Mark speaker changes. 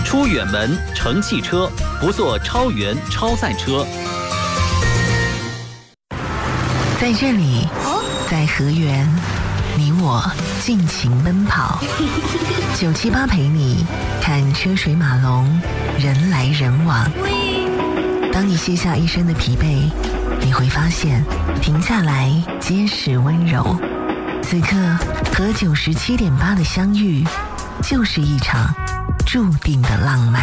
Speaker 1: 出远门乘汽车，不坐超员超载车。
Speaker 2: 在这里，在河源，你我尽情奔跑。978陪你看车水马龙，人来人往。当你卸下一身的疲惫，你会发现停下来皆是温柔。此刻和97.8的相遇，就是一场注定的浪漫。